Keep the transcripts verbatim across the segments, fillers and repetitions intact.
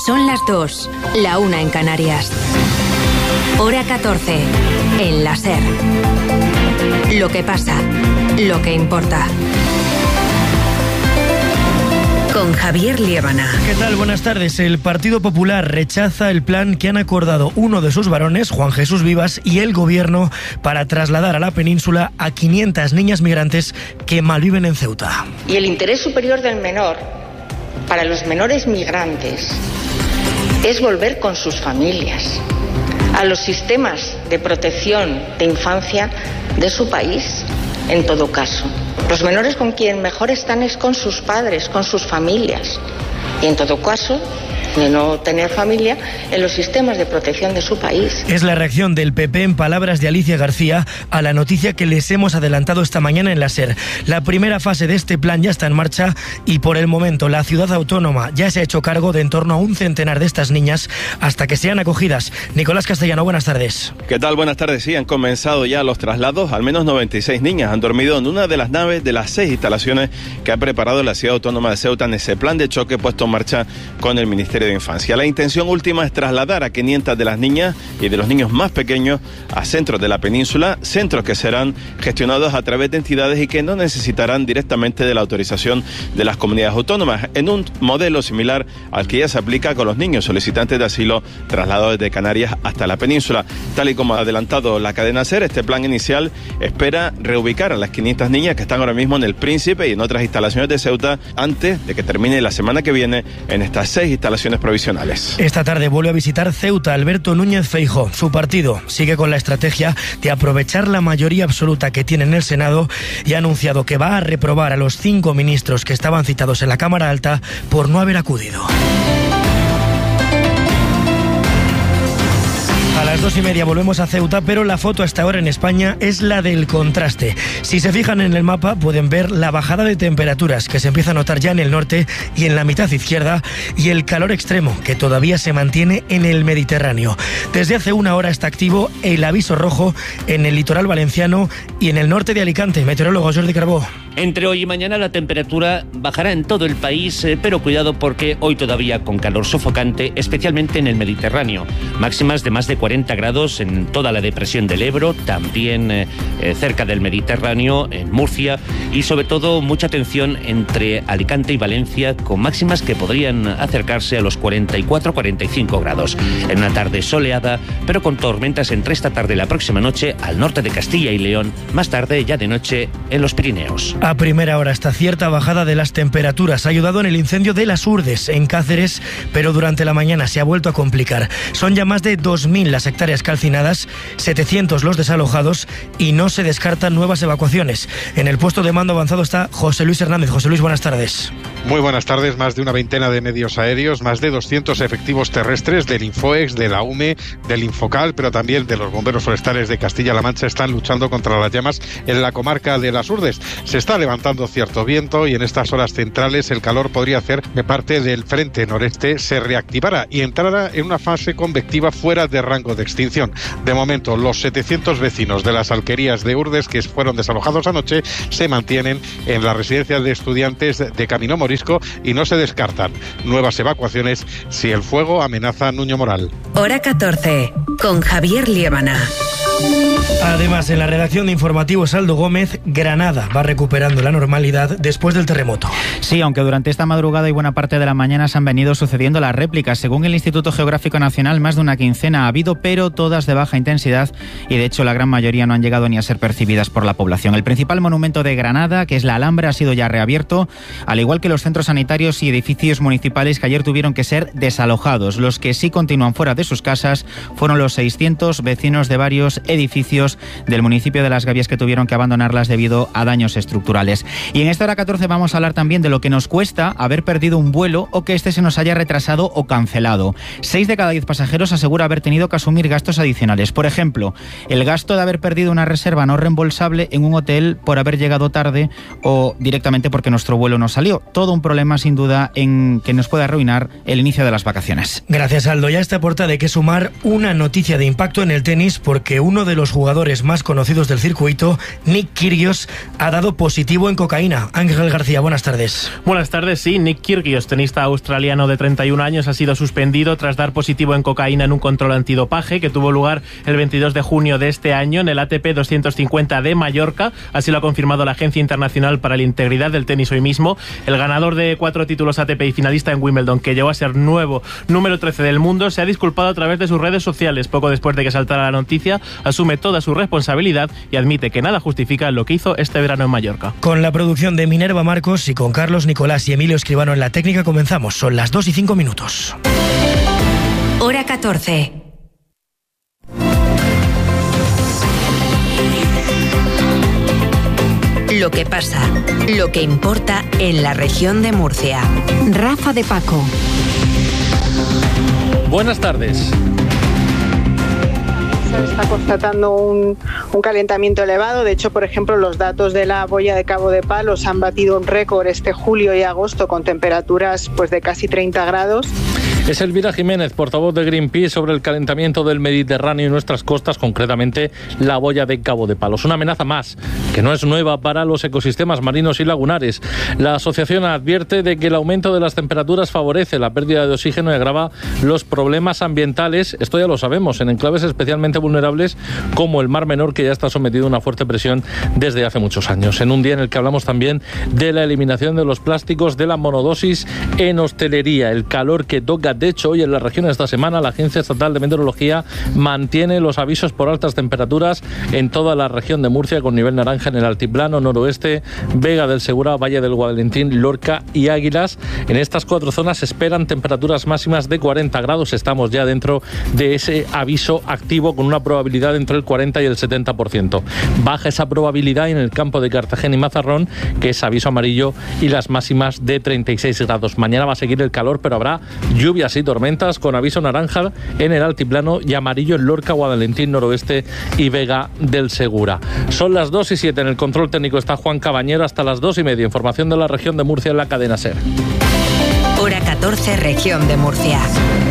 Son las dos, la una en Canarias. Hora catorce, en la SER. Lo que pasa, lo que importa. Con Javier Liébana. ¿Qué tal? Buenas tardes. El Partido Popular rechaza el plan que han acordado uno de sus varones, Juan Jesús Vivas, y el Gobierno para trasladar a la península a quinientas niñas migrantes que malviven en Ceuta. Y el interés superior del menor, para los menores migrantes, es volver con sus familias a los sistemas de protección de infancia de su país, en todo caso. Los menores con quien mejor están es con sus padres, con sus familias. Y en todo caso, de no tener familia, en los sistemas de protección de su país. Es la reacción del P P, en palabras de Alicia García, a la noticia que les hemos adelantado esta mañana en la SER. La primera fase de este plan ya está en marcha y por el momento la ciudad autónoma ya se ha hecho cargo de en torno a un centenar de estas niñas hasta que sean acogidas. Nicolás Castellano, buenas tardes. ¿Qué tal? Buenas tardes. Sí, han comenzado ya los traslados. Al menos noventa y seis niñas han dormido en una de las naves de las seis instalaciones que ha preparado la ciudad autónoma de Ceuta en ese plan de choque puesto en marcha con el Ministerio de Infancia. La intención última es trasladar a quinientas de las niñas y de los niños más pequeños a centros de la península, centros que serán gestionados a través de entidades y que no necesitarán directamente de la autorización de las comunidades autónomas, en un modelo similar al que ya se aplica con los niños solicitantes de asilo trasladados desde Canarias hasta la península. Tal y como ha adelantado la cadena SER, este plan inicial espera reubicar a las quinientas niñas que están ahora mismo en el Príncipe y en otras instalaciones de Ceuta antes de que termine la semana que viene en estas seis instalaciones provisionales. Esta tarde vuelve a visitar Ceuta Alberto Núñez Feijóo. Su partido sigue con la estrategia de aprovechar la mayoría absoluta que tiene en el Senado y ha anunciado que va a reprobar a los cinco ministros que estaban citados en la Cámara Alta por no haber acudido. A las dos y media volvemos a Ceuta, pero la foto hasta ahora en España es la del contraste. Si se fijan en el mapa pueden ver la bajada de temperaturas que se empieza a notar ya en el norte y en la mitad izquierda y el calor extremo que todavía se mantiene en el Mediterráneo. Desde hace una hora está activo el aviso rojo en el litoral valenciano y en el norte de Alicante. Meteorólogo Jordi Carbó. Entre hoy y mañana la temperatura bajará en todo el país, eh, pero cuidado porque hoy todavía con calor sofocante, especialmente en el Mediterráneo. Máximas de más de cuarenta grados en toda la depresión del Ebro, también eh, eh, cerca del Mediterráneo, en Murcia, y sobre todo mucha tensión entre Alicante y Valencia, con máximas que podrían acercarse a los cuarenta y cuatro a cuarenta y cinco grados. En una tarde soleada, pero con tormentas entre esta tarde y la próxima noche al norte de Castilla y León, más tarde ya de noche en los Pirineos. A primera hora esta cierta bajada de las temperaturas ha ayudado en el incendio de Las Urdes, en Cáceres, pero durante la mañana se ha vuelto a complicar. Son ya más de dos mil las hectáreas calcinadas, setecientos los desalojados y no se descartan nuevas evacuaciones. En el puesto de mando avanzado está José Luis Hernández. José Luis, buenas tardes. Muy buenas tardes. Más de una veintena de medios aéreos, más de doscientos efectivos terrestres del Infoex, de la U M E, del Infocal, pero también de los bomberos forestales de Castilla-La Mancha están luchando contra las llamas en la comarca de Las Urdes. Se está levantando cierto viento y en estas horas centrales el calor podría hacer que parte del frente noreste se reactivara y entrara en una fase convectiva fuera de rango de extinción. De momento, los setecientos vecinos de las alquerías de Urdes que fueron desalojados anoche se mantienen en la residencia de estudiantes de Camino Morisco y no se descartan nuevas evacuaciones si el fuego amenaza Nuño Moral. Hora catorce, con Javier Liébana. Además, en la redacción de informativos Aldo Gómez, Granada va recuperando la normalidad después del terremoto. Sí, aunque durante esta madrugada y buena parte de la mañana se han venido sucediendo las réplicas. Según el Instituto Geográfico Nacional, más de una quincena ha habido, pero todas de baja intensidad y de hecho la gran mayoría no han llegado ni a ser percibidas por la población. El principal monumento de Granada, que es la Alhambra, ha sido ya reabierto, al igual que los centros sanitarios y edificios municipales que ayer tuvieron que ser desalojados. Los que sí continúan fuera de sus casas fueron los seiscientos vecinos de varios edificios del municipio de Las Gavias que tuvieron que abandonarlas debido a daños estructurales. Y en esta hora catorce vamos a hablar también de lo que nos cuesta haber perdido un vuelo o que este se nos haya retrasado o cancelado. Seis de cada diez pasajeros asegura haber tenido que asumir gastos adicionales. Por ejemplo, el gasto de haber perdido una reserva no reembolsable en un hotel por haber llegado tarde o directamente porque nuestro vuelo no salió. Todo un problema sin duda en que nos puede arruinar el inicio de las vacaciones. Gracias, Aldo. Ya está a puerta de que sumar una noticia de impacto en el tenis porque uno uno de los jugadores más conocidos del circuito, Nick Kyrgios, ha dado positivo en cocaína. Ángel García, buenas tardes. Buenas tardes, sí. Nick Kyrgios, tenista australiano de treinta y un años, ha sido suspendido tras dar positivo en cocaína en un control antidopaje que tuvo lugar el veintidós de junio de este año en el A T P doscientos cincuenta de Mallorca. Así lo ha confirmado la Agencia Internacional para la Integridad del Tenis hoy mismo. El ganador de cuatro títulos A T P y finalista en Wimbledon, que llegó a ser nuevo número trece del mundo, se ha disculpado a través de sus redes sociales. Poco después de que saltara la noticia, asume toda su responsabilidad y admite que nada justifica lo que hizo este verano en Mallorca. Con la producción de Minerva Marcos y con Carlos Nicolás y Emilio Escribano en la técnica comenzamos. Son las dos y cinco minutos. Hora catorce. Lo que pasa, lo que importa en la región de Murcia. Rafa de Paco. Buenas tardes. Se está constatando un, un calentamiento elevado. De hecho, por ejemplo, los datos de la boya de Cabo de Palos han batido un récord este julio y agosto con temperaturas pues de casi treinta grados. Es Elvira Jiménez, portavoz de Greenpeace, sobre el calentamiento del Mediterráneo y nuestras costas, concretamente la boya de Cabo de Palos. Una amenaza más, que no es nueva para los ecosistemas marinos y lagunares. La asociación advierte de que el aumento de las temperaturas favorece la pérdida de oxígeno y agrava los problemas ambientales. Esto ya lo sabemos, en enclaves especialmente vulnerables como el Mar Menor, que ya está sometido a una fuerte presión desde hace muchos años. En un día en el que hablamos también de la eliminación de los plásticos, de la monodosis en hostelería, el calor que toca. De hecho, hoy en la región esta semana la Agencia Estatal de Meteorología mantiene los avisos por altas temperaturas en toda la región de Murcia, con nivel naranja en el altiplano noroeste, Vega del Segura, Valle del Guadalentín, Lorca y Águilas. En estas cuatro zonas se esperan temperaturas máximas de cuarenta grados. Estamos ya dentro de ese aviso activo con una probabilidad entre el cuarenta y el setenta por ciento. Baja esa probabilidad en el campo de Cartagena y Mazarrón, que es aviso amarillo, y las máximas de treinta y seis grados. Mañana va a seguir el calor, pero habrá lluvias y tormentas con aviso naranja en el altiplano y amarillo en Lorca, Guadalentín, noroeste y Vega del Segura. Son las dos y siete. En el control técnico está Juan Cabañero. Hasta las dos y media. Información de la región de Murcia en la cadena SER. Hora catorce, región de Murcia.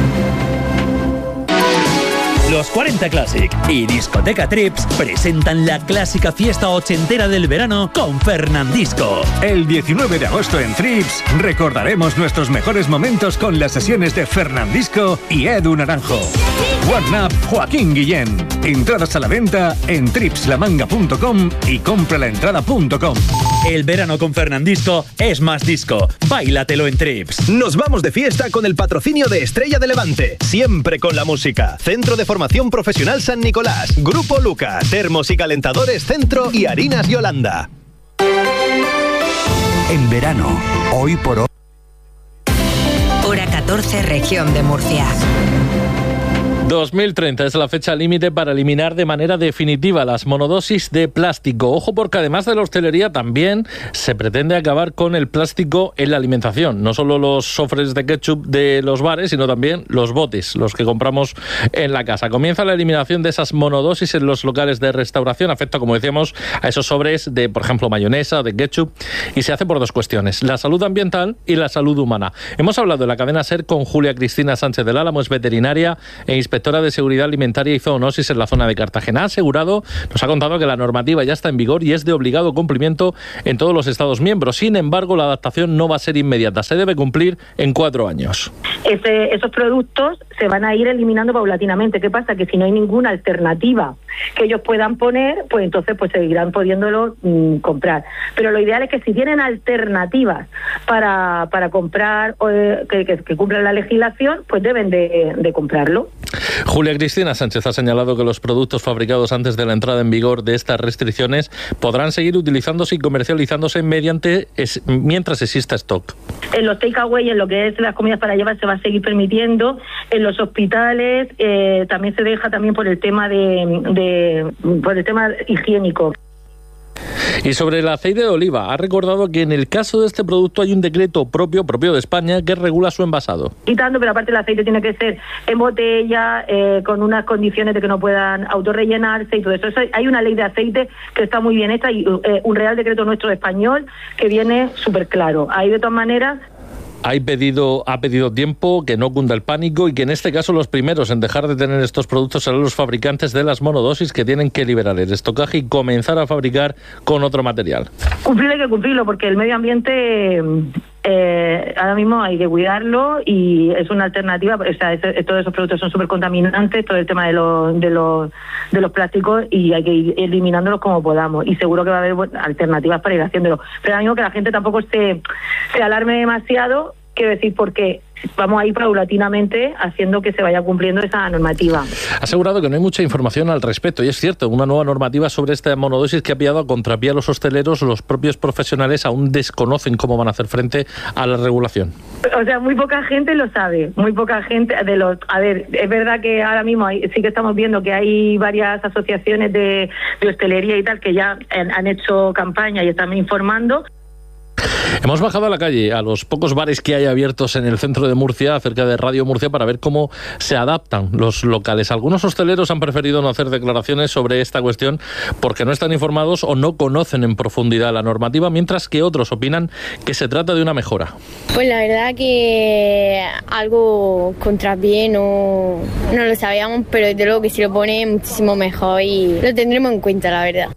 Los cuarenta Classic y Discoteca Trips presentan la clásica fiesta ochentera del verano con Fernandisco. El diecinueve de agosto en Trips recordaremos nuestros mejores momentos con las sesiones de Fernandisco y Edu Naranjo. One Up Joaquín Guillén. Entradas a la venta en trips la manga punto com y compralaentrada punto com. El verano con Fernandisco es más disco. Báilatelo en Trips. Nos vamos de fiesta con el patrocinio de Estrella de Levante. Siempre con la música. Centro de Formación Profesional San Nicolás. Grupo Luca. Termos y calentadores Centro y Harinas Yolanda. En verano, hoy por hoy. Hora catorce, región de Murcia. dos mil treinta es la fecha límite para eliminar de manera definitiva las monodosis de plástico. Ojo, porque además de la hostelería también se pretende acabar con el plástico en la alimentación. No solo los sofres de ketchup de los bares, sino también los botes, los que compramos en la casa. Comienza la eliminación de esas monodosis en los locales de restauración. Afecta, como decíamos, a esos sobres de, por ejemplo, mayonesa o de ketchup, y se hace por dos cuestiones: la salud ambiental y la salud humana. Hemos hablado en la cadena SER con Julia Cristina Sánchez del Álamo, es veterinaria e inspectora de Seguridad Alimentaria y Zoonosis en la zona de Cartagena. Ha asegurado, nos ha contado que la normativa ya está en vigor y es de obligado cumplimiento en todos los Estados miembros. Sin embargo, la adaptación no va a ser inmediata. Se debe cumplir en cuatro años. Ese, esos productos se van a ir eliminando paulatinamente. ¿Qué pasa? Que si no hay ninguna alternativa que ellos puedan poner, pues entonces pues seguirán pudiéndolo mmm, comprar. Pero lo ideal es que si tienen alternativas para, para comprar, eh, que, que, que cumplan la legislación, pues deben de, de comprarlo. Julia Cristina Sánchez ha señalado que los productos fabricados antes de la entrada en vigor de estas restricciones podrán seguir utilizándose y comercializándose mediante es, mientras exista stock. En los takeaway, en lo que es las comidas para llevar, se va a seguir permitiendo. En los hospitales eh, también se deja también por el tema de, de por el tema higiénico. Y sobre el aceite de oliva, ha recordado que en el caso de este producto hay un decreto propio, propio de España, que regula su envasado. Quitando, pero aparte el aceite tiene que ser en botella, eh, con unas condiciones de que no puedan autorrellenarse y todo eso. eso. Hay una ley de aceite que está muy bien hecha y eh, un real decreto nuestro español que viene súper claro. Ahí, de todas maneras, hay pedido, ha pedido tiempo, que no cunda el pánico y que en este caso los primeros en dejar de tener estos productos serán los fabricantes de las monodosis, que tienen que liberar el estocaje y comenzar a fabricar con otro material. Cumplir hay que cumplirlo porque el medio ambiente eh, ahora mismo hay que cuidarlo y es una alternativa. O sea, es, todos esos productos son súper contaminantes, todo el tema de los, de los de los plásticos, y hay que ir eliminándolos como podamos, y seguro que va a haber bueno, alternativas para ir haciéndolo, pero ahora mismo que la gente tampoco se, se alarme demasiado, quiero decir, porque vamos a ir paulatinamente haciendo que se vaya cumpliendo esa normativa. Ha asegurado que no hay mucha información al respecto, y es cierto, una nueva normativa sobre esta monodosis que ha pillado a contrapié a los hosteleros. Los propios profesionales aún desconocen cómo van a hacer frente a la regulación. O sea, muy poca gente lo sabe, muy poca gente de los... A ver, es verdad que ahora mismo hay, sí que estamos viendo que hay varias asociaciones de, de hostelería y tal que ya han, han hecho campaña y están informando. Hemos bajado a la calle, a los pocos bares que hay abiertos en el centro de Murcia, cerca de Radio Murcia, para ver cómo se adaptan los locales. Algunos hosteleros han preferido no hacer declaraciones sobre esta cuestión porque no están informados o no conocen en profundidad la normativa, mientras que otros opinan que se trata de una mejora. Pues la verdad que algo contrapié no, no lo sabíamos, pero desde luego que si lo pone muchísimo mejor y lo tendremos en cuenta, la verdad.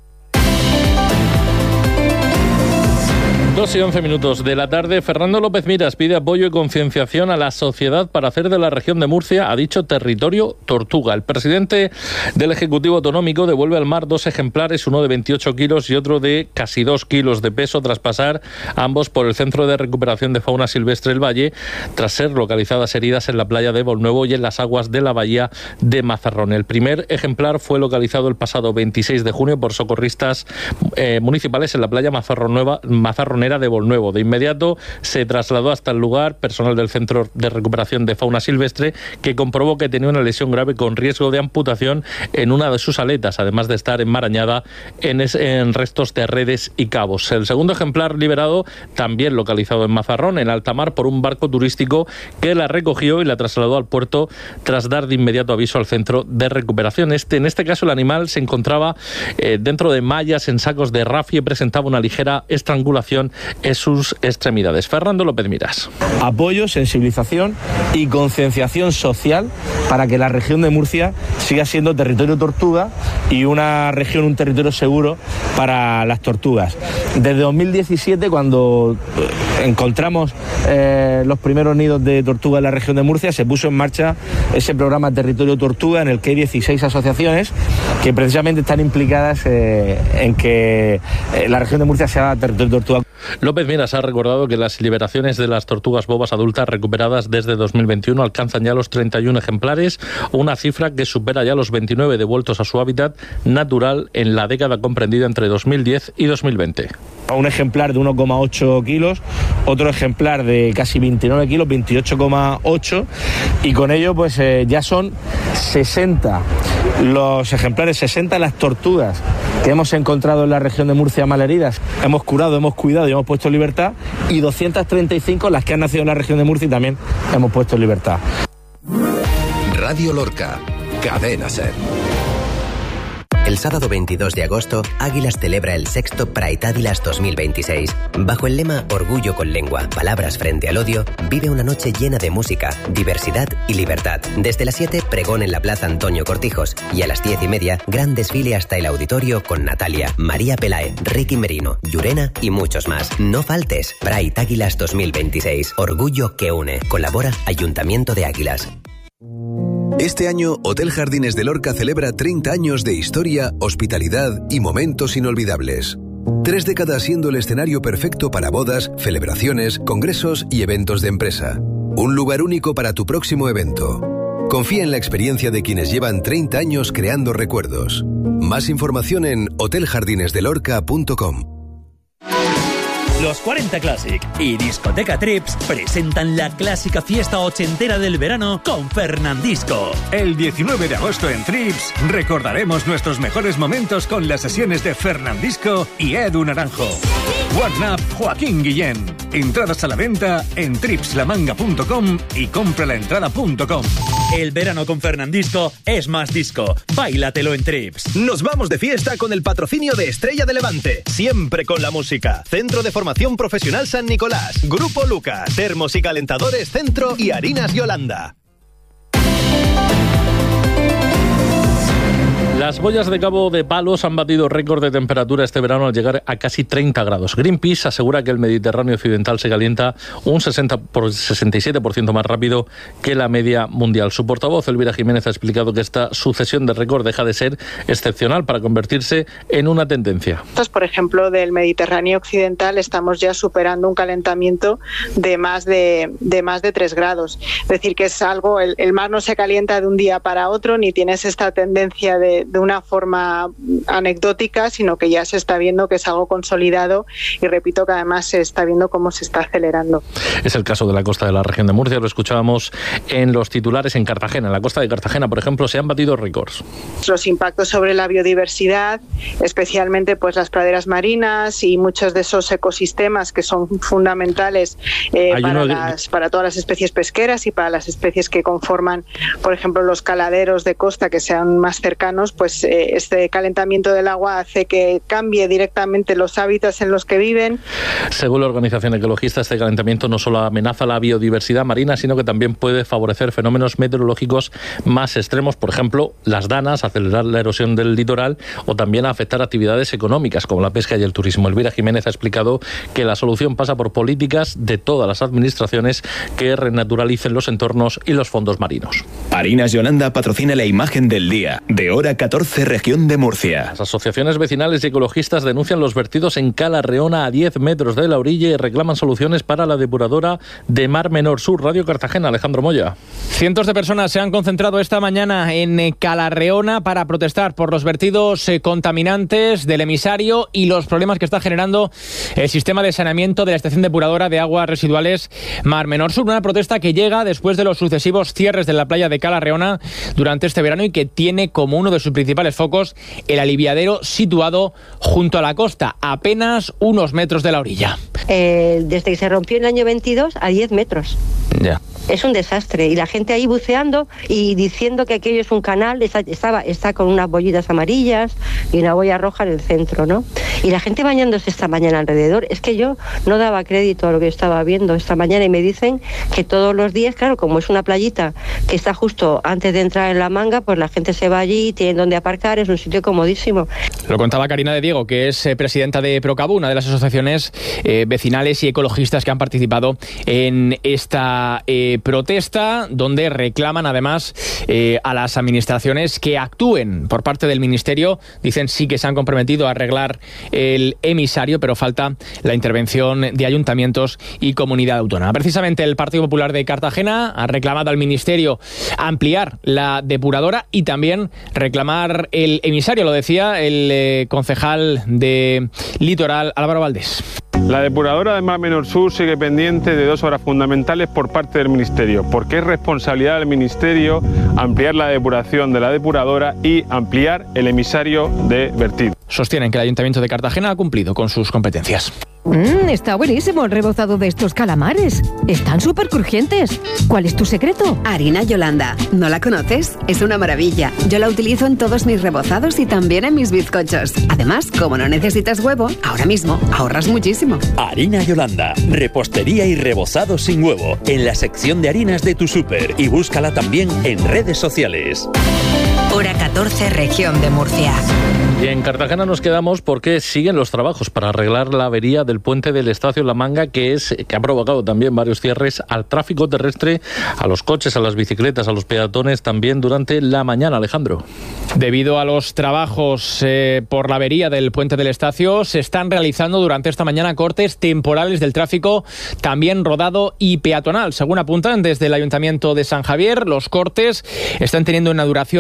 dos y once minutos de la tarde. Fernando López Miras pide apoyo y concienciación a la sociedad para hacer de la región de Murcia, ha dicho, territorio tortuga. El presidente del Ejecutivo Autonómico devuelve al mar dos ejemplares, uno de veintiocho kilos y otro de casi dos kilos de peso, tras pasar ambos por el Centro de Recuperación de Fauna Silvestre El Valle, tras ser localizadas heridas en la playa de Bolnuevo y en las aguas de la bahía de Mazarrón. El primer ejemplar fue localizado el pasado veintiséis de junio por socorristas eh, municipales en la playa Mazarronera, Mazarronera de Bolnuevo. De inmediato se trasladó hasta el lugar personal del Centro de Recuperación de Fauna Silvestre, que comprobó que tenía una lesión grave con riesgo de amputación en una de sus aletas, además de estar enmarañada en, es, en restos de redes y cabos. El segundo ejemplar liberado, también localizado en Mazarrón, en alta mar, por un barco turístico que la recogió y la trasladó al puerto tras dar de inmediato aviso al Centro de Recuperación. Este, en este caso el animal se encontraba eh, dentro de mallas en sacos de rafia y presentaba una ligera estrangulación en sus extremidades. Fernando López Miras. Apoyo, sensibilización y concienciación social para que la región de Murcia siga siendo territorio tortuga y una región, un territorio seguro para las tortugas. Desde dos mil diecisiete, cuando encontramos eh, los primeros nidos de tortuga en la región de Murcia, se puso en marcha ese programa Territorio Tortuga, en el que hay dieciséis asociaciones que precisamente están implicadas eh, en que eh, la región de Murcia sea territorio tortuga. López Miras ha recordado que las liberaciones de las tortugas bobas adultas recuperadas desde dos mil veintiuno alcanzan ya los treinta y uno ejemplares, una cifra que supera ya los veintinueve devueltos a su hábitat natural en la década comprendida entre dos mil diez y dos mil veinte. Un ejemplar de uno coma ocho kilos, otro ejemplar de casi veintinueve kilos, veintiocho coma ocho, y con ello pues eh, ya son sesenta los ejemplares, sesenta las tortugas que hemos encontrado en la región de Murcia malheridas. Hemos curado, hemos cuidado y hemos puesto en libertad, y doscientas treinta y cinco las que han nacido en la región de Murcia y también hemos puesto en libertad. Radio Lorca, Cadena Ser. El sábado veintidós de agosto, Águilas celebra el sexto Pride Águilas dos mil veintiséis. Bajo el lema Orgullo con lengua, palabras frente al odio, vive una noche llena de música, diversidad y libertad. Desde las siete, pregón en la Plaza Antonio Cortijos, y a las diez y media, gran desfile hasta el auditorio con Natalia, María Pelae, Ricky Merino, Llurena y muchos más. No faltes. Pride Águilas dos mil veintiséis. Orgullo que une. Colabora Ayuntamiento de Águilas. Este año, Hotel Jardines de Lorca celebra treinta años de historia, hospitalidad y momentos inolvidables. Tres décadas siendo el escenario perfecto para bodas, celebraciones, congresos y eventos de empresa. Un lugar único para tu próximo evento. Confía en la experiencia de quienes llevan treinta años creando recuerdos. Más información en hotel jardines de lorca punto com. Los cuarenta Classic y Discoteca Trips presentan la clásica fiesta ochentera del verano con Fernandisco. El diecinueve de agosto en Trips recordaremos nuestros mejores momentos con las sesiones de Fernandisco y Edu Naranjo. One Up Joaquín Guillén. Entradas a la venta en trips la manga punto com y compra la entrada punto com. El verano con Fernandisco es más disco. Báilatelo en Trips. Nos vamos de fiesta con el patrocinio de Estrella de Levante. Siempre con la música. Centro de Formación Profesional San Nicolás. Grupo Luca. Termos y calentadores Centro y Harinas Yolanda. Las boyas de Cabo de Palos han batido récord de temperatura este verano al llegar a casi treinta grados. Greenpeace asegura que el Mediterráneo occidental se calienta un sesenta por, sesenta y siete por ciento más rápido que la media mundial. Su portavoz, Elvira Jiménez, ha explicado que esta sucesión de récord deja de ser excepcional para convertirse en una tendencia. Por ejemplo, del Mediterráneo occidental estamos ya superando un calentamiento de más de, de más de tres grados. Es decir, que es algo, el, el mar no se calienta de un día para otro, ni tienes esta tendencia de de una forma anecdótica, sino que ya se está viendo que es algo consolidado y repito que además se está viendo cómo se está acelerando. Es el caso de la costa de la región de Murcia, lo escuchábamos en los titulares en Cartagena. En la costa de Cartagena, por ejemplo, se han batido récords. Los impactos sobre la biodiversidad, especialmente pues las praderas marinas y muchos de esos ecosistemas que son fundamentales eh, para, las, para todas las especies pesqueras y para las especies que conforman, por ejemplo, los caladeros de costa que sean más cercanos, pues eh, este calentamiento del agua hace que cambie directamente los hábitats en los que viven. Según la organización ecologista, este calentamiento no solo amenaza la biodiversidad marina, sino que también puede favorecer fenómenos meteorológicos más extremos, por ejemplo, las danas, acelerar la erosión del litoral o también afectar actividades económicas como la pesca y el turismo. Elvira Jiménez ha explicado que la solución pasa por políticas de todas las administraciones que renaturalicen los entornos y los fondos marinos. Harinas Yolanda patrocina la imagen del día de Hora catorce, región de Murcia. Las asociaciones vecinales y ecologistas denuncian los vertidos en Cala Reona a diez metros de la orilla y reclaman soluciones para la depuradora de Mar Menor Sur. Radio Cartagena, Alejandro Moya. Cientos de personas se han concentrado esta mañana en Cala Reona para protestar por los vertidos contaminantes del emisario y los problemas que está generando el sistema de saneamiento de la estación depuradora de aguas residuales Mar Menor Sur. Una protesta que llega después de los sucesivos cierres de la playa de Cala Reona durante este verano y que tiene como uno de sus principales focos el aliviadero situado junto a la costa, apenas unos metros de la orilla. Eh, desde que se rompió en el año veintidós a diez metros. Ya. Es un desastre y la gente ahí buceando y diciendo que aquello es un canal, está, estaba, está con unas bollitas amarillas y una boya roja en el centro, ¿no? Y la gente bañándose esta mañana alrededor. Es que yo no daba crédito a lo que estaba viendo esta mañana y me dicen que todos los días, claro, como es una playita que está justo antes de entrar en la Manga, pues la gente se va allí, tienen donde aparcar, es un sitio comodísimo. Lo contaba Karina de Diego, que es eh, presidenta de Procabu, una de las asociaciones eh, vecinales y ecologistas que han participado en esta eh, protesta, donde reclaman además eh, a las administraciones que actúen por parte del Ministerio. Dicen sí que se han comprometido a arreglar el emisario, pero falta la intervención de ayuntamientos y comunidad autónoma. Precisamente el Partido Popular de Cartagena ha reclamado al Ministerio ampliar la depuradora y también reclamar el emisario, lo decía el eh, concejal de Litoral, Álvaro Valdés. La depuradora de Mar Menor Sur sigue pendiente de dos obras fundamentales por parte del Ministerio, porque es responsabilidad del Ministerio ampliar la depuración de la depuradora y ampliar el emisario de vertido. Sostienen que el Ayuntamiento de Cartagena ha cumplido con sus competencias. Mmm, está buenísimo el rebozado de estos calamares. Están súper crujientes. ¿Cuál es tu secreto? Harina Yolanda. ¿No la conoces? Es una maravilla. Yo la utilizo en todos mis rebozados y también en mis bizcochos. Además, como no necesitas huevo, ahora mismo ahorras muchísimo. Harina Yolanda. Repostería y rebozado sin huevo. En la sección de harinas de tu súper. Y búscala también en redes sociales. Hora catorce, región de Murcia. Y en Cartagena nos quedamos porque siguen los trabajos para arreglar la avería del puente del Estacio La Manga, que es que ha provocado también varios cierres al tráfico terrestre, a los coches, a las bicicletas, a los peatones también durante la mañana. Alejandro. Debido a los trabajos eh, por la avería del puente del Estacio, se están realizando durante esta mañana cortes temporales del tráfico, también rodado y peatonal. Según apuntan desde el Ayuntamiento de San Javier, los cortes están teniendo una duración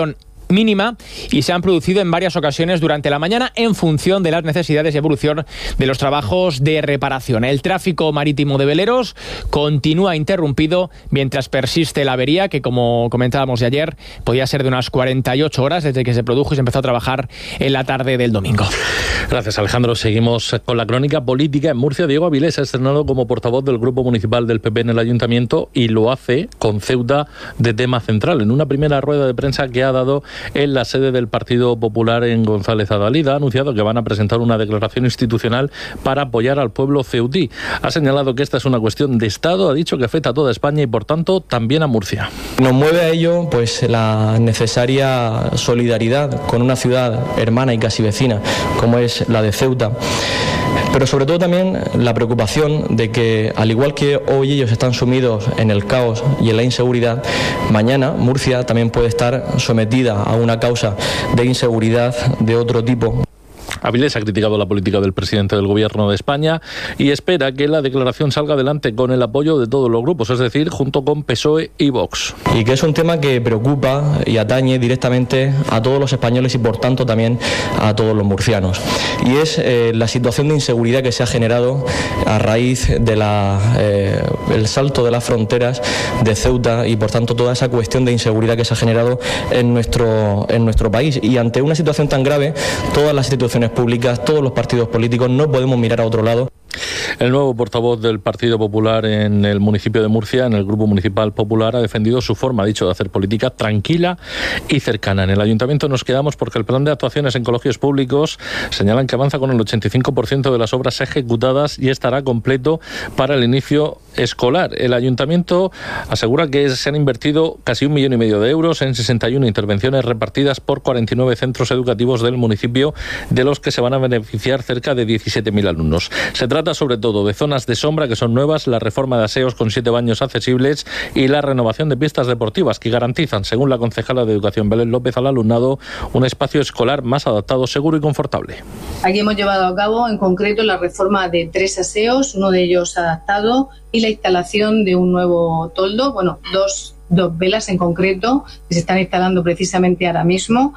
mínima y se han producido en varias ocasiones durante la mañana en función de las necesidades y evolución de los trabajos de reparación. El tráfico marítimo de veleros continúa interrumpido mientras persiste la avería, que como comentábamos de ayer, podía ser de unas cuarenta y ocho horas desde que se produjo y se empezó a trabajar en la tarde del domingo. Gracias, Alejandro. Seguimos con la crónica política. En Murcia, Diego Avilés ha estrenado como portavoz del Grupo Municipal del P P en el Ayuntamiento y lo hace con Ceuta de tema central. En una primera rueda de prensa que ha dado en la sede del Partido Popular en González Adalida, ha anunciado que van a presentar una declaración institucional para apoyar al pueblo ceutí. Ha señalado que esta es una cuestión de Estado, ha dicho que afecta a toda España y por tanto también a Murcia. Nos mueve a ello pues la necesaria solidaridad con una ciudad hermana y casi vecina como es la de Ceuta. Pero sobre todo también la preocupación de que, al igual que hoy ellos están sumidos en el caos y en la inseguridad, mañana Murcia también puede estar sometida a una causa de inseguridad de otro tipo. Avilés ha criticado la política del presidente del Gobierno de España y espera que la declaración salga adelante con el apoyo de todos los grupos, es decir, junto con P S O E y Vox. Y que es un tema que preocupa y atañe directamente a todos los españoles y por tanto también a todos los murcianos. Y es eh, la situación de inseguridad que se ha generado a raíz de la eh, el salto de las fronteras de Ceuta y por tanto toda esa cuestión de inseguridad que se ha generado en nuestro, en nuestro país. Y ante una situación tan grave, todas las instituciones públicas, todos los partidos políticos no podemos mirar a otro lado. El nuevo portavoz del Partido Popular en el municipio de Murcia, en el Grupo Municipal Popular, ha defendido su forma, ha dicho, de hacer política tranquila y cercana. En el Ayuntamiento nos quedamos porque el plan de actuaciones en colegios públicos señalan que avanza con el ochenta y cinco por ciento de las obras ejecutadas y estará completo para el inicio escolar. El Ayuntamiento asegura que se han invertido casi un millón y medio de euros en sesenta y una intervenciones repartidas por cuarenta y nueve centros educativos del municipio, de los que se van a beneficiar cerca de diecisiete mil alumnos. Se trata sobre todo de zonas de sombra que son nuevas, la reforma de aseos con siete baños accesibles y la renovación de pistas deportivas que garantizan, según la concejala de Educación Belén López, al alumnado un espacio escolar más adaptado, seguro y confortable. Aquí hemos llevado a cabo en concreto la reforma de tres aseos, uno de ellos adaptado, y la instalación de un nuevo toldo, bueno, dos, dos velas en concreto que se están instalando precisamente ahora mismo,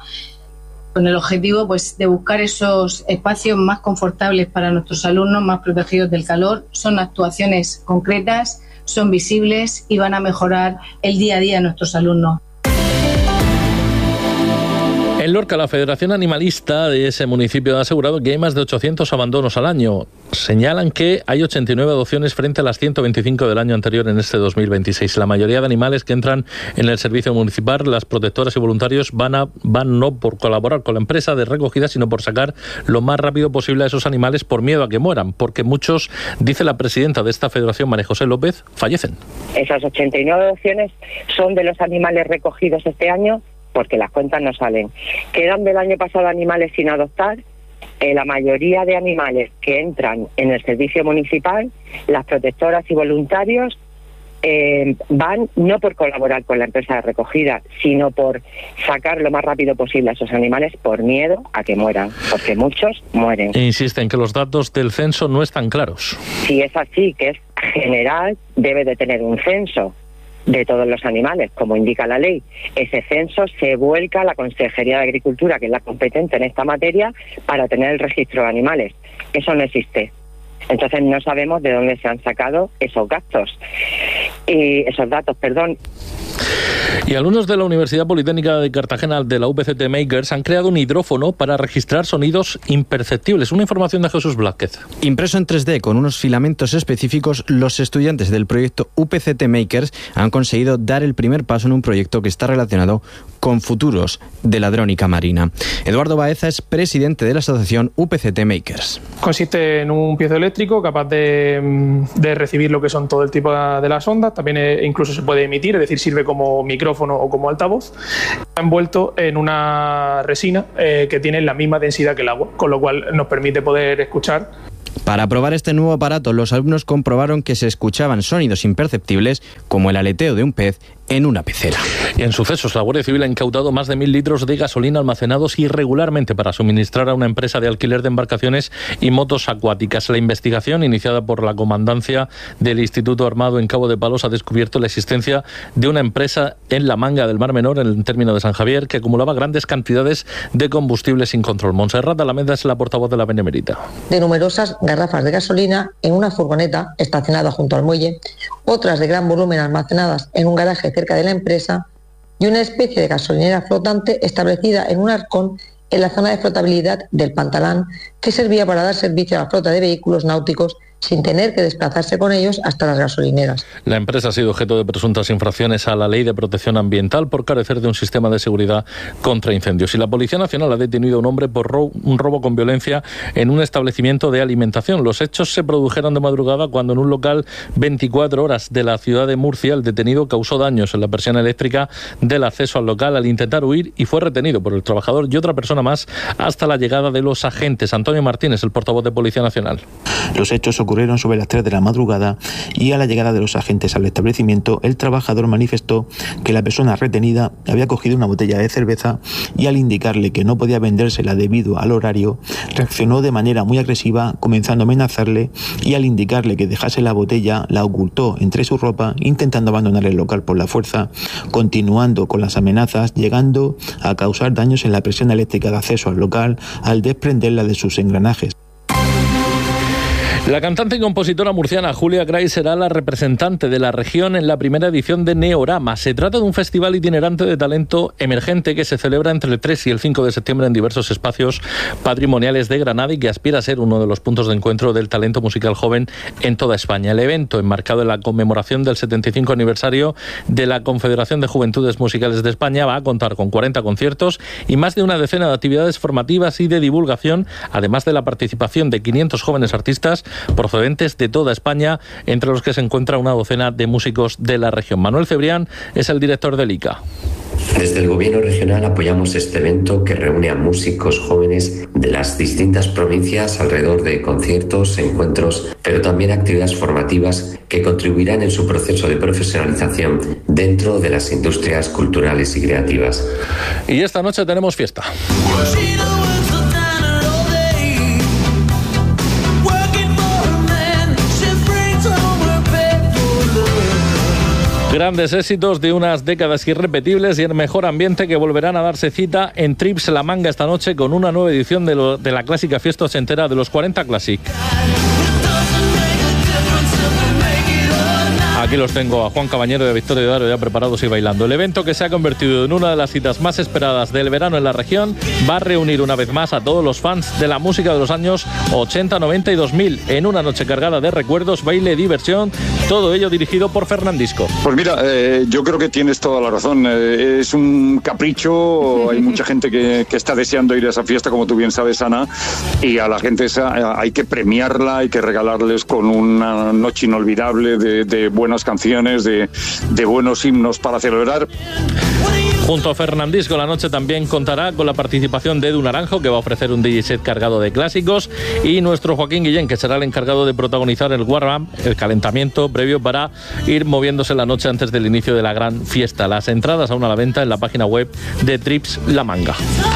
con el objetivo pues de buscar esos espacios más confortables para nuestros alumnos, más protegidos del calor. Son actuaciones concretas, son visibles y van a mejorar el día a día de nuestros alumnos. En Lorca, la Federación Animalista de ese municipio ha asegurado que hay más de ochocientos abandonos al año. Señalan que hay ochenta y nueve adopciones frente a las ciento veinticinco del año anterior en este dos mil veintiséis. La mayoría de animales que entran en el servicio municipal, las protectoras y voluntarios van, a, van no por colaborar con la empresa de recogida, sino por sacar lo más rápido posible a esos animales por miedo a que mueran, porque muchos, dice la presidenta de esta federación, María José López, fallecen. Esas ochenta y nueve adopciones son de los animales recogidos este año, porque las cuentas no salen. Quedan del año pasado animales sin adoptar. Eh, la mayoría de animales que entran en el servicio municipal, las protectoras y voluntarios, eh, van no por colaborar con la empresa de recogida, sino por sacar lo más rápido posible a esos animales por miedo a que mueran, porque muchos mueren. E insisten que los datos del censo no están claros. Si es así, que es general, debe de tener un censo de todos los animales, como indica la ley. Ese censo se vuelca a la Consejería de Agricultura, que es la competente en esta materia, para tener el registro de animales. Eso no existe. Entonces no sabemos de dónde se han sacado esos gastos, y esos datos, perdón. Y alumnos de la Universidad Politécnica de Cartagena, de la U P C T Makers, han creado un hidrófono para registrar sonidos imperceptibles. Una información de Jesús Blázquez. Impreso en tres D con unos filamentos específicos, los estudiantes del proyecto U P C T Makers han conseguido dar el primer paso en un proyecto que está relacionado con futuros de la drónica marina. Eduardo Baeza es presidente de la asociación U P C T Makers. Consiste en un piezoeléctrico capaz de, de recibir lo que son todo el tipo de las ondas, también incluso se puede emitir, es decir, sirve como micrófono o como altavoz, envuelto en una resina eh, que tiene la misma densidad que el agua, con lo cual nos permite poder escuchar. Para probar este nuevo aparato, los alumnos comprobaron que se escuchaban sonidos imperceptibles, como el aleteo de un pez en una pecera. Y en sucesos, la Guardia Civil ha incautado más de mil litros de gasolina almacenados irregularmente para suministrar a una empresa de alquiler de embarcaciones y motos acuáticas. La investigación, iniciada por la comandancia del Instituto Armado en Cabo de Palos, ha descubierto la existencia de una empresa en la Manga del Mar Menor, en el término de San Javier, que acumulaba grandes cantidades de combustible sin control. Montserrat Alameda es la portavoz de la Benemérita. De numerosas garrafas de gasolina en una furgoneta estacionada junto al muelle, otras de gran volumen almacenadas en un garaje cerca de la empresa y una especie de gasolinera flotante establecida en un arcón en la zona de flotabilidad del Pantalán, que servía para dar servicio a la flota de vehículos náuticos sin tener que desplazarse con ellos hasta las gasolineras. La empresa ha sido objeto de presuntas infracciones a la Ley de Protección Ambiental por carecer de un sistema de seguridad contra incendios. Y la Policía Nacional ha detenido a un hombre por ro- un robo con violencia en un establecimiento de alimentación. Los hechos se produjeron de madrugada cuando en un local veinticuatro horas de la ciudad de Murcia el detenido causó daños en la persiana eléctrica del acceso al local al intentar huir y fue retenido por el trabajador y otra persona más hasta la llegada de los agentes. Antonio Martínez, el portavoz de Policía Nacional. Los hechos ocurrieron sobre las tres de la madrugada y a la llegada de los agentes al establecimiento, el trabajador manifestó que la persona retenida había cogido una botella de cerveza y al indicarle que no podía vendérsela debido al horario, reaccionó de manera muy agresiva, comenzando a amenazarle y al indicarle que dejase la botella, la ocultó entre su ropa, intentando abandonar el local por la fuerza, continuando con las amenazas, llegando a causar daños en la presión eléctrica de acceso al local al desprenderla de sus engranajes. La cantante y compositora murciana Julia Gray será la representante de la región en la primera edición de Neorama. Se trata de un festival itinerante de talento emergente que se celebra entre el tres y el cinco de septiembre en diversos espacios patrimoniales de Granada y que aspira a ser uno de los puntos de encuentro del talento musical joven en toda España. El evento, enmarcado en la conmemoración del setenta y cinco aniversario de la Confederación de Juventudes Musicales de España, va a contar con cuarenta conciertos y más de una decena de actividades formativas y de divulgación, además de la participación de quinientos jóvenes artistas procedentes de toda España, entre los que se encuentra una docena de músicos de la región. Manuel Cebrián es el director del I C A. Desde el Gobierno regional apoyamos este evento que reúne a músicos jóvenes de las distintas provincias alrededor de conciertos, encuentros, pero también actividades formativas que contribuirán en su proceso de profesionalización dentro de las industrias culturales y creativas. Y esta noche tenemos fiesta. Grandes éxitos de unas décadas irrepetibles y el mejor ambiente que volverán a darse cita en Trips La Manga esta noche con una nueva edición de, lo, de la clásica fiesta ochentera de los cuarenta Classic. Aquí los tengo a Juan Cabañero y a Victoria de Aro ya preparados y bailando. El evento, que se ha convertido en una de las citas más esperadas del verano en la región, va a reunir una vez más a todos los fans de la música de los años ochenta, noventa y dos mil en una noche cargada de recuerdos, baile, diversión, todo ello dirigido por Fernandisco. Pues mira, eh, yo creo que tienes toda la razón. Eh, es un capricho, hay mucha gente que, que está deseando ir a esa fiesta, como tú bien sabes, Ana, y a la gente esa hay que premiarla, hay que regalarles con una noche inolvidable de, de buenas canciones, de, de buenos himnos para celebrar. Junto a Fernandisco, la noche también contará con la participación de Edu Naranjo, que va a ofrecer un D J set cargado de clásicos, y nuestro Joaquín Guillén, que será el encargado de protagonizar el warm-up, el calentamiento previo para ir moviéndose la noche antes del inicio de la gran fiesta. Las entradas aún a la venta en la página web de Trips La Manga.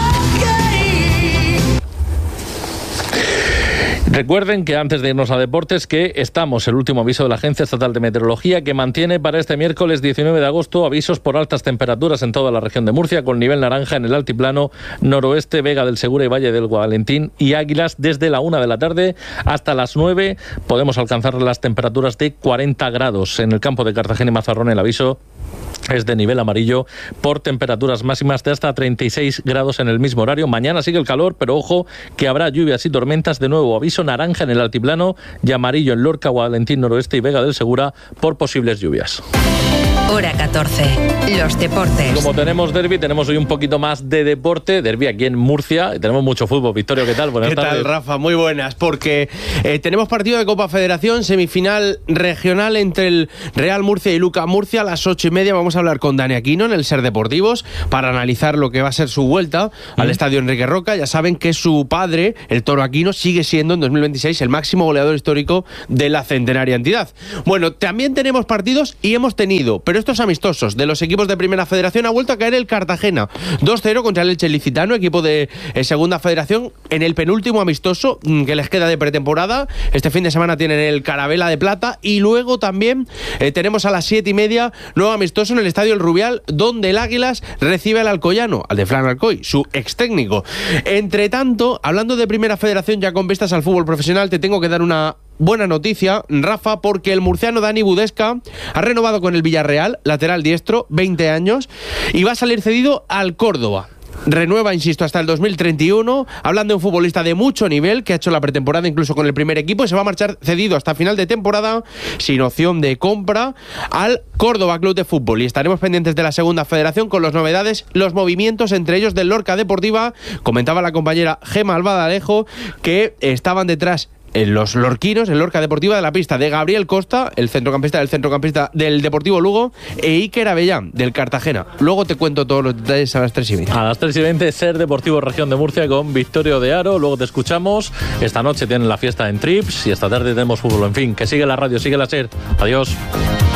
Recuerden que antes de irnos a deportes, que estamos, el último aviso de la Agencia Estatal de Meteorología, que mantiene para este miércoles diecinueve de agosto avisos por altas temperaturas en toda la región de Murcia, con nivel naranja en el altiplano noroeste, Vega del Segura y Valle del Guadalentín y Águilas. Desde la una de la tarde hasta las nueve podemos alcanzar las temperaturas de cuarenta grados. En el campo de Cartagena y Mazarrón el aviso es de nivel amarillo por temperaturas máximas de hasta treinta y seis grados en el mismo horario. Mañana sigue el calor, pero ojo que habrá lluvias y tormentas. De nuevo, aviso naranja en el altiplano y amarillo en Lorca, Guadalentín Noroeste y Vega del Segura por posibles lluvias. Hora catorce. Los deportes. Como tenemos derbi, tenemos hoy un poquito más de deporte. Derbi aquí en Murcia. Y tenemos mucho fútbol. Victorio, ¿qué tal? Buenas ¿Qué tardes. tal, Rafa? Muy buenas. Porque eh, tenemos partido de Copa Federación, semifinal regional entre el Real Murcia y Luca Murcia. A las ocho y media vamos a hablar con Dani Aquino en el Ser Deportivos para analizar lo que va a ser su vuelta mm. al Estadio Enrique Roca. Ya saben que su padre, el Toro Aquino, sigue siendo en dos mil veintiséis el máximo goleador histórico de la centenaria entidad. Bueno, también tenemos partidos y hemos tenido, pero estos amistosos de los equipos de Primera Federación ha vuelto a caer el Cartagena. dos cero contra el Elche Licitano, equipo de eh, Segunda Federación, en el penúltimo amistoso mm, que les queda de pretemporada. Este fin de semana tienen el Carabela de Plata y luego también eh, tenemos a las siete y media nuevo amistoso en el Estadio El Rubial, donde el Águilas recibe al Alcoyano, al de Fran Alcoy, su ex técnico. Entre tanto, hablando de Primera Federación, ya con vistas al fútbol profesional, te tengo que dar una buena noticia, Rafa, porque el murciano Dani Budesca ha renovado con el Villarreal, lateral diestro, veinte años, y va a salir cedido al Córdoba. Renueva, insisto, hasta el dos mil treinta y uno, hablando de un futbolista de mucho nivel que ha hecho la pretemporada incluso con el primer equipo, y se va a marchar cedido hasta final de temporada sin opción de compra al Córdoba Club de Fútbol. Y estaremos pendientes de la Segunda Federación con las novedades, los movimientos, entre ellos del Lorca Deportiva. Comentaba la compañera Gema Albadalejo que estaban detrás en los lorquinos, en Lorca Deportiva, de la pista de Gabriel Costa, el centrocampista del centrocampista del Deportivo Lugo, e Iker Avellán, del Cartagena. Luego te cuento todos los detalles a las tres y veinte. A las tres y veinte, Ser Deportivo Región de Murcia con Victorio de Aro. Luego te escuchamos. Esta noche tienen la fiesta en Trips y esta tarde tenemos fútbol. En fin, que sigue la radio, sigue la Ser. Adiós.